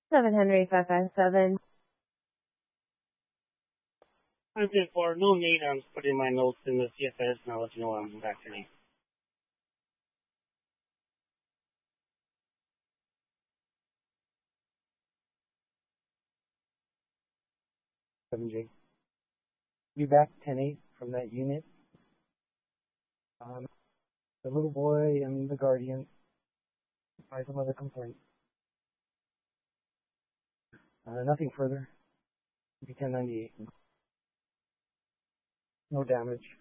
7 Henry 557. I'm 10-4. No need. I'm putting my notes in the CFS and I'll let you know when I'm back today. 7J. Be back 10-8 from that unit. The little boy and the guardian. Find some other complaint. Nothing further. Be 1098. No damage.